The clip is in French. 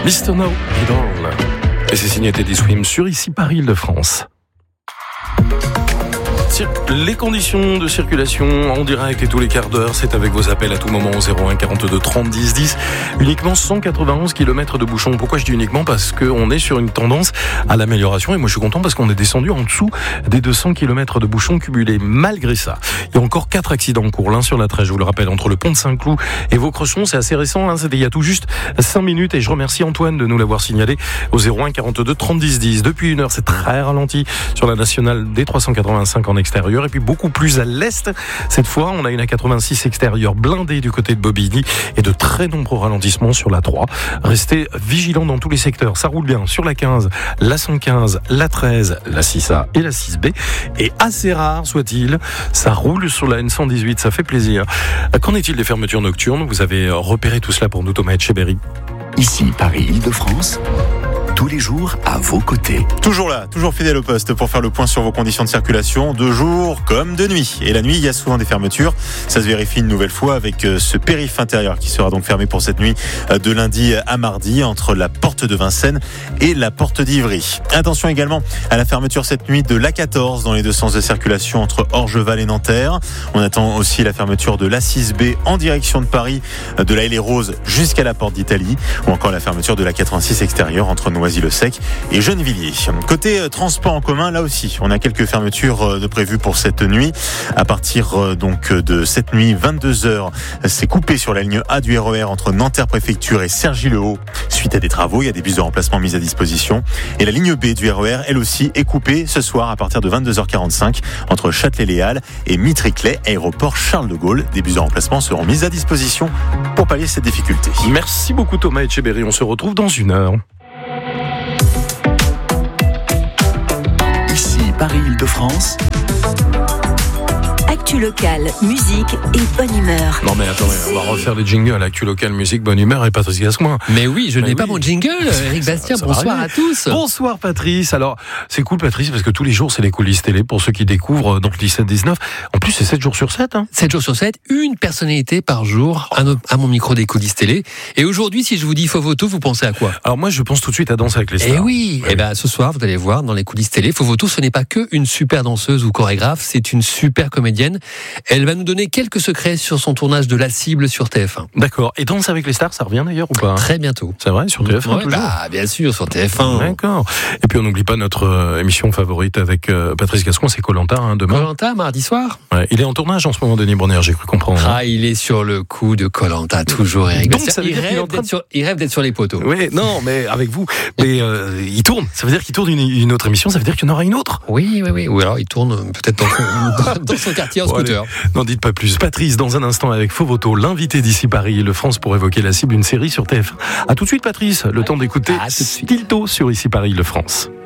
Mr. No Idol. Et c'est signé Teddy Swims sur ici Paris Île-de-France. Les conditions de circulation en direct et tous les quarts d'heure, c'est avec vos appels à tout moment au 01 42 30 10 10. Uniquement 191 km de bouchons. Pourquoi je dis uniquement ? Parce qu'on est sur une tendance à l'amélioration et moi je suis content parce qu'on est descendu en dessous des 200 km de bouchons cumulés. Malgré ça, il y a encore 4 accidents en cours. L'un sur la 13, je vous le rappelle, entre le pont de Saint-Cloud et Vaucresson. C'est assez récent, c'était il y a tout juste 5 minutes et je remercie Antoine de nous l'avoir signalé au 01 42 30 10 10. Depuis une heure, c'est très ralenti sur la nationale D385 en extérieur et puis beaucoup plus à l'est. Cette fois, on a une A86 extérieure blindée du côté de Bobigny et de très nombreux ralentissements sur la 3. Restez vigilants dans tous les secteurs. Ça roule bien sur la 15, la 115, la 13, la 6A et la 6B. Et assez rare soit-il, ça roule sur la N118. Ça fait plaisir. Qu'en est-il des fermetures nocturnes ? Vous avez repéré tout cela pour nous, Thomas Etcheberry. Ici, Paris, Île-de-France. Tous les jours à vos côtés. Toujours là, toujours fidèle au poste pour faire le point sur vos conditions de circulation, de jour comme de nuit. Et la nuit, il y a souvent des fermetures. Ça se vérifie une nouvelle fois avec ce périph' intérieur qui sera donc fermé pour cette nuit de lundi à mardi entre la porte de Vincennes et la porte d'Ivry. Attention également à la fermeture cette nuit de l'A14 dans les deux sens de circulation entre Orgeval et Nanterre. On attend aussi la fermeture de l'A6B en direction de Paris, de la Haie-les-Roses jusqu'à la porte d'Italie, ou encore la fermeture de l'A86 extérieure entre Noisy-le-Sec et Gennevilliers. Côté transport en commun, là aussi, on a quelques fermetures de prévues pour cette nuit. À partir donc de cette nuit, 22h, c'est coupé sur la ligne A du RER entre Nanterre-Préfecture et Cergy-le-Haut. Suite à des travaux, il y a des bus de remplacement mis à disposition. Et la ligne B du RER, elle aussi, est coupée ce soir à partir de 22h45 entre Châtelet-Les-Halles et Mitriclet, aéroport Charles de Gaulle. Des bus de remplacement seront mis à disposition pour pallier cette difficulté. Merci beaucoup Thomas Etcheberry. On se retrouve dans une heure. Paris Île-de-France. Actu locale, musique et bonne humeur. Non mais attendez, on va refaire les jingles. Actu locale, musique, bonne humeur et Patrice Gascoin. Mais oui, je n'ai pas mon jingle, Eric Bastien. Bonsoir à tous. Bonsoir Patrice. Alors, c'est cool Patrice parce que tous les jours c'est les coulisses télé pour ceux qui découvrent donc 17-19. En plus c'est 7 jours sur 7. 7 jours sur 7, une personnalité par jour à mon micro des coulisses télé. Et aujourd'hui, si je vous dis Fovoto, vous pensez à quoi ? Alors moi je pense tout de suite à Danser avec les stars. Eh oui, et ben ce soir vous allez voir dans les coulisses télé, Fovoto ce n'est pas que une super danseuse ou chorégraphe, c'est une super comédienne. Elle va nous donner quelques secrets sur son tournage de La Cible sur TF1. D'accord. Et Danse avec les stars, ça revient d'ailleurs ou pas ? Très bientôt. C'est vrai, sur TF1 ouais, toujours. Bien sûr, sur TF1. D'accord. Et puis on n'oublie pas notre émission favorite avec Patrice Gascoin, c'est Koh-Lanta demain. Koh-Lanta, mardi soir. Ouais, il est en tournage en ce moment, Denis Bronner, j'ai cru comprendre. Ah, il est sur le coup de Koh-Lanta, toujours Eric. Donc ça veut dire il rêve d'être sur les poteaux. Oui, non, mais avec vous. Mais il tourne. Ça veut dire qu'il tourne une autre émission. Ça veut dire qu'il y en aura une autre. Oui. Ou alors il tourne peut-être dans son quartier en scooter. Allez, n'en dites pas plus. Patrice, dans un instant avec Fovoto, l'invité d'ici Paris Île-de-France pour évoquer La Cible, une série sur TF1. À tout de suite Patrice, le temps d'écouter Stilto sur ici Paris Île-de-France.